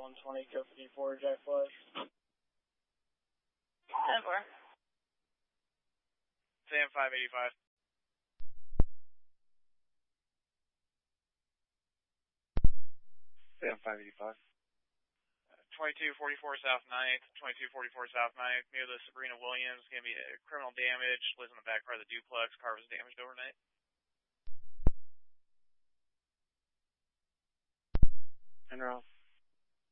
120, code 54, Jack Flush. 10-4. Sam 585. Sam 585. 2244 South 9th, 2244 South 9th, near the Sabrina Williams. Gonna be criminal damage. Lives in the back part of the duplex. Car was damaged overnight. General.